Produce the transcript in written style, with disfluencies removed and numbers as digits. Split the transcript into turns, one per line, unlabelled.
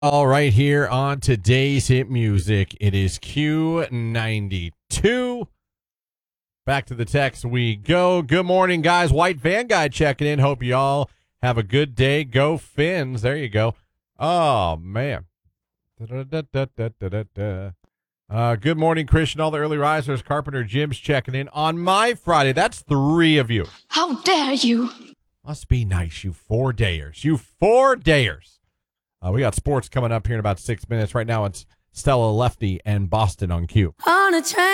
All right, here on today's hit music, it is Q92. Back to the text we go. Good morning, guys. White Van Guy checking in. Hope you all have a good day. Go Fins. There you go. Oh, man. Good morning, Christian. All the early risers. Carpenter Jim's checking in on my Friday. That's 3 of you.
How dare you?
Must be nice, you 4-dayers. You 4-dayers. We got sports coming up here in about 6 minutes. Right now, it's Stella Lefty and Boston on Q.
On a train.